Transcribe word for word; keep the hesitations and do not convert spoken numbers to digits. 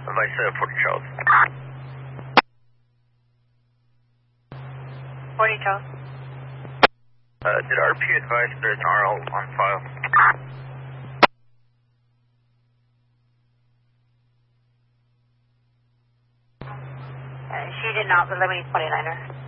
Advice uh, forty Charles. forty Charles. Uh, did R P advise there's an R L on file? Uh, she did not, but let me twenty-niner.